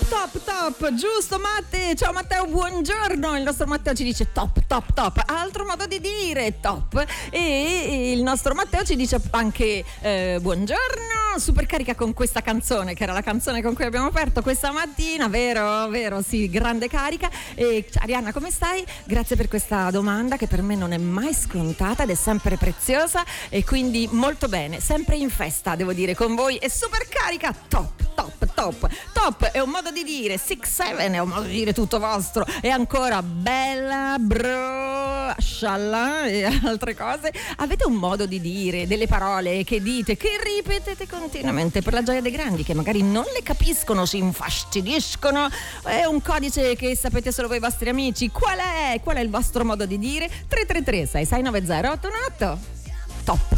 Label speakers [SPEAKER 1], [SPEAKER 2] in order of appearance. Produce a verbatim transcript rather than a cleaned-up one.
[SPEAKER 1] Top, top, giusto Matte, ciao Matteo, buongiorno. Il nostro Matteo ci dice top, top, top, altro modo di dire top. E il nostro Matteo ci dice anche eh, buongiorno, super carica con questa canzone, che era la canzone con cui abbiamo aperto questa mattina, vero, vero, sì, grande carica. E Arianna, come stai? Grazie per questa domanda che per me non è mai scontata ed è sempre preziosa, e quindi molto bene, sempre in festa, devo dire, con voi, e super carica, top, top, top, top, è un modo di dire, six seven è un modo di dire tutto vostro, e ancora bella, bro, scialla e altre cose. Avete un modo di dire, delle parole che dite, che ripetete continuamente per la gioia dei grandi, che magari non le capiscono, si infastidiscono, è un codice che sapete solo voi i vostri amici? Qual è? Qual è il vostro modo di dire? tre tre tre sei sei nove zero otto uno otto. Top.